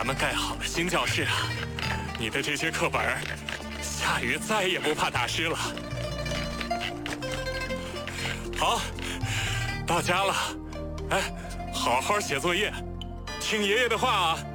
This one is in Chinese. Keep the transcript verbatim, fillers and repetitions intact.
咱们盖好了新教室啊，你的这些课本，下雨再也不怕打湿了。好，到家了，哎，好好写作业，听爷爷的话啊。